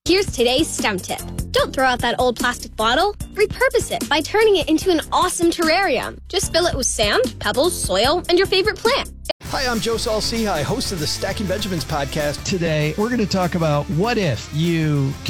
Here's today's STEM tip. Don't throw out that old plastic bottle. Repurpose it by turning it into an awesome terrarium. Just fill it with sand, pebbles, soil, and your favorite plant. Hi, I'm Joe Saul-Sehy, host of the Stacking Benjamins podcast. Today, we're going to talk about what if you